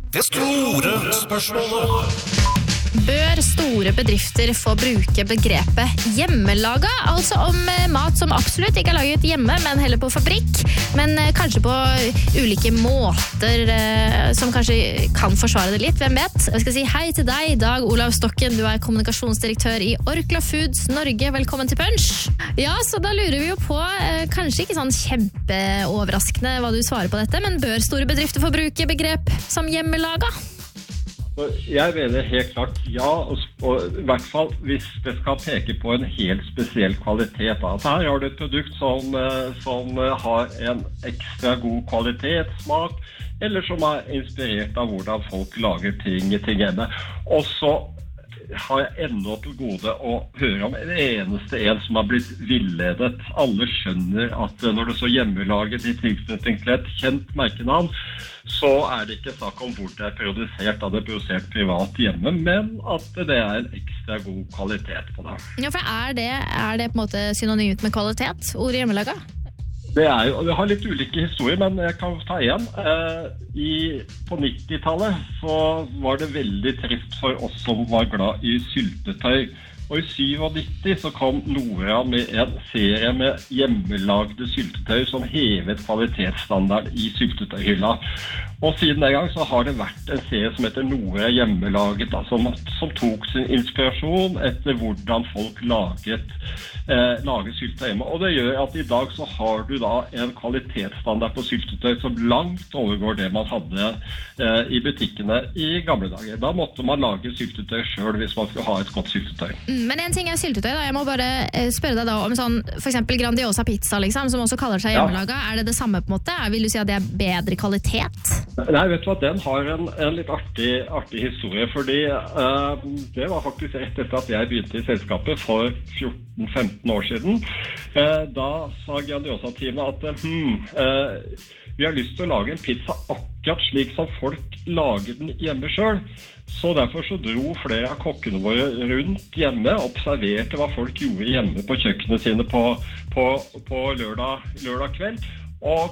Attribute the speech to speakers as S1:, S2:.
S1: Det store spørsmålet.
S2: Bør store bedrifter få bruke begrepet hjemmelaga, altså om mat som absolutt ikke er laget hjemme, men heller på fabrikk, men kanskje på ulike måter som kanskje kan forsvare det litt, hvem vet? Jeg skal si hei til deg, Dag Olav Stokken, du er kommunikasjonsdirektør i Orkla Foods Norge, velkommen til Punch. Ja, så da lurer vi jo på, kanskje ikke sånn kjempeoverraskende hva du svarer på dette, men bør store bedrifter få bruke begrep som hjemmelaga?
S3: Jeg mener helt klart ja, og i hvert fall hvis det skal peke på en helt spesiell kvalitet. Altså her har du et produkt som har en ekstra god kvalitetssmak, eller som er inspirert av hvordan folk lager ting hjemme. Og så har jeg enda til gode å høre om en eneste som har blitt villedet. Alle skjønner at når det så hjemmelaget i tilknytning til et kjent merkenavn, så er det ikke snakk om hvor det er produsert, det er produsert privat hjemme, men at det er en ekstra god kvalitet på det.
S2: Ja, for er det på en måte synonymt med kvalitet, ordet hjemmelaga?
S3: Det er jo, vi har litt ulike historier, men jeg kan ta en. På 90-tallet så var det veldig trist for oss som var glad i syltetøy. Og i 97 så kom Nora med en serie med hjemmelagde syltetøy som hevet kvalitetsstandard i syltetøyhylla. Og siden den gang så har det vært en serie som heter Nora hjemmelaget, som tok sin inspirasjon etter hvordan folk lager syltetøy hjemme. Og det gjør at i dag så har du da en kvalitetsstandard på syltetøy som langt overgår det man hadde i butikkene i gamle dager. Da måtte man lage syltetøy selv hvis man skulle ha et godt syltetøy.
S2: Men en ting er syltetøy da, jeg må bare spørre deg da om sånn, for eksempel Grandiosa pizza liksom, som også kaller seg hjemmelaga, er det samme på en måte? Vil du si at det er bedre kvalitet?
S3: Nei, vet du hva, den har en litt artig historie, fordi det var faktisk rett etter at jeg begynte i selskapet for 14-15 år siden. Da sa Grandiosa-teamet at vi har lyst til å lage en pizza akkurat slik som folk lager den hjemme selv. Så derfor så dro flere av kokkene våre rundt hjemme og observerte hva folk gjorde hjemme på kjøkkenet sine på lørdag kveld. Og